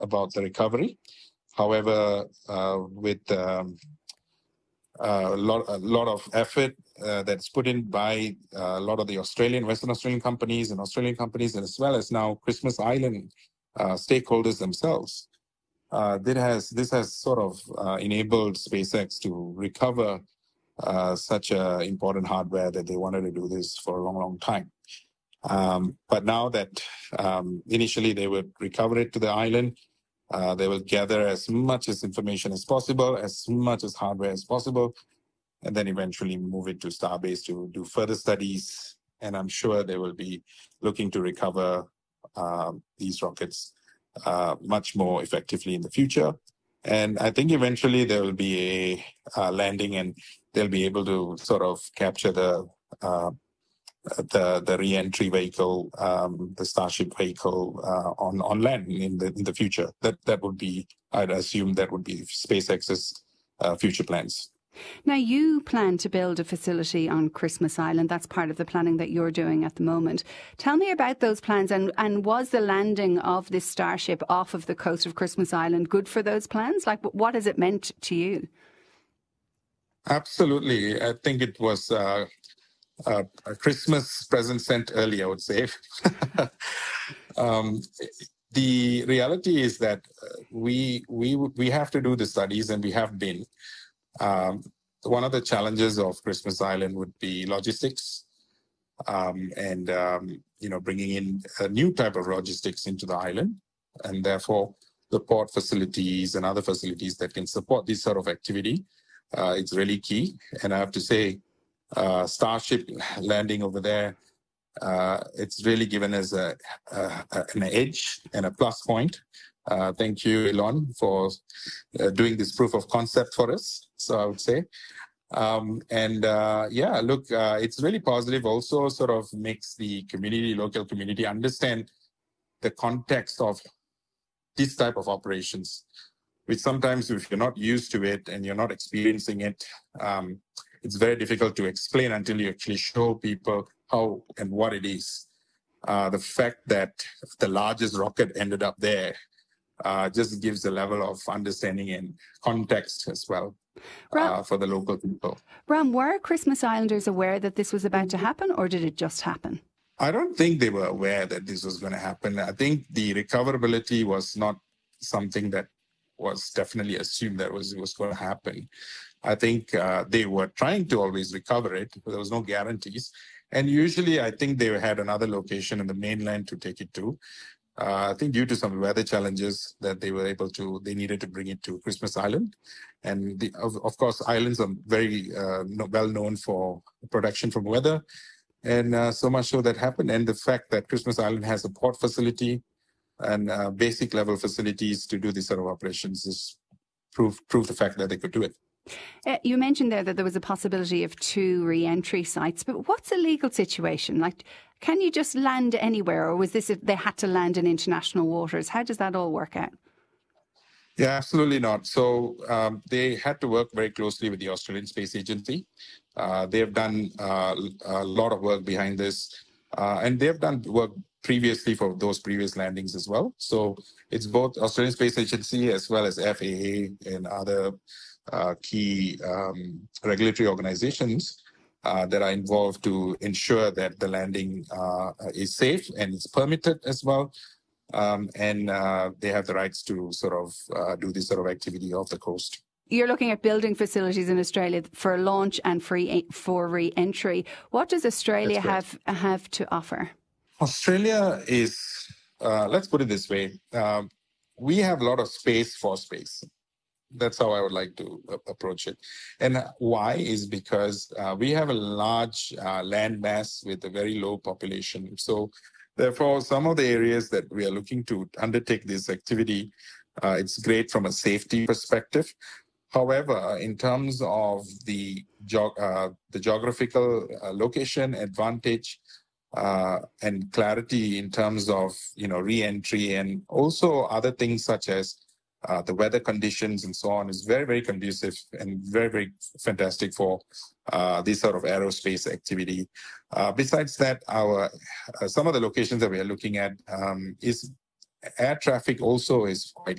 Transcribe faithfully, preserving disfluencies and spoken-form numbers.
about the recovery. However, uh, with um, a lot, a lot of effort uh, that's put in by uh, a lot of the Australian, Western Australian companies and Australian companies, and as well as now Christmas Island uh, stakeholders themselves, uh, that has this has sort of uh, enabled SpaceX to recover uh, such a important hardware that they wanted to do this for a long, long time. Um, but now that um, initially they would recover it to the island, uh, they will gather as much as information as possible, as much as hardware as possible, and then eventually move it to Starbase to do further studies. And I'm sure they will be looking to recover uh, these rockets uh, much more effectively in the future. And I think eventually there will be a uh, landing, and they'll be able to sort of capture the uh, the the re-entry vehicle, um, the Starship vehicle uh, on on land in the in the future. That that would be, I'd assume, that would be SpaceX's uh, future plans. Now, you plan to build a facility on Christmas Island. That's part of the planning that you're doing at the moment. Tell me about those plans, and, and was the landing of this Starship off of the coast of Christmas Island good for those plans? Like, what has it meant to you? Absolutely. I think it was uh, uh, a Christmas present sent early, I would say. um, the reality is that we, we, we have to do the studies, and we have been. Um, one of the challenges of Christmas Island would be logistics, um, and um, you know, bringing in a new type of logistics into the island, and therefore the port facilities and other facilities that can support this sort of activity. Uh, it's really key, and I have to say, uh, Starship landing over there, uh, it's really given us a, a, an edge and a plus point. Uh, thank you, Elon, for uh, doing this proof of concept for us. So I would say, um, and uh, yeah, look, uh, it's really positive. Also, sort of makes the community, local community, understand the context of this type of operations. Which sometimes, if you're not used to it and you're not experiencing it, um, it's very difficult to explain until you actually show people how and what it is. Uh, the fact that the largest rocket ended up there Uh, just gives a level of understanding and context as well uh, for the local people. Ram, were Christmas Islanders aware that this was about to happen, or did it just happen? I don't think they were aware that this was going to happen. I think the recoverability was not something that was definitely assumed that was, was going to happen. I think uh, they were trying to always recover it, but there was no guarantees. And usually I think they had another location in the mainland to take it to. Uh, I think due to some weather challenges that they were able to, they needed to bring it to Christmas Island. And the, of, of course, islands are very uh, no, well known for protection from weather. And uh, so much so that happened. And the fact that Christmas Island has a port facility and uh, basic level facilities to do this sort of operations is proof, proof the fact that they could do it. Uh, you mentioned there that there was a possibility of two re-entry sites, but what's the legal situation? Like, can you just land anywhere, or was this if they had to land in international waters? How does that all work out? Yeah, absolutely not. So um, they had to work very closely with the Australian Space Agency. Uh, they have done uh, a lot of work behind this, uh, and they've done work previously for those previous landings as well. So it's both Australian Space Agency as well as F A A and other uh, key um, regulatory organizations uh, that are involved to ensure that the landing uh, is safe and it's permitted as well. Um, and uh, they have the rights to sort of uh, do this sort of activity off the coast. You're looking at building facilities in Australia for launch and free for re-entry. What does Australia have have to offer? Australia is, uh, let's put it this way, um, we have a lot of space for space. That's how I would like to uh, approach it. And why is because uh, we have a large uh, land mass with a very low population. So therefore, some of the areas that we are looking to undertake this activity, uh, it's great from a safety perspective. However, in terms of the, geog- uh, the geographical uh, location advantage uh, and clarity in terms of, you know, re-entry and also other things such as uh, the weather conditions and so on is very, very conducive and very, very fantastic for uh, this sort of aerospace activity. Uh, besides that, our uh, some of the locations that we are looking at um, is air traffic also is quite